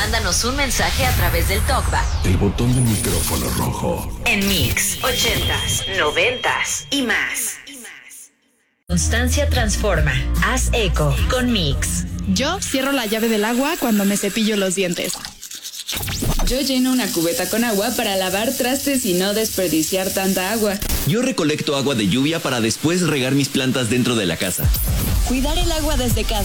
mándanos un mensaje a través del TalkBack. El botón del micrófono rojo. En Mix, 80s, 90s y más. Constancia transforma. Haz eco con Mix. Yo cierro la llave del agua cuando me cepillo los dientes. Yo lleno una cubeta con agua para lavar trastes y no desperdiciar tanta agua. Yo recolecto agua de lluvia para después regar mis plantas dentro de la casa. Cuidar el agua desde casa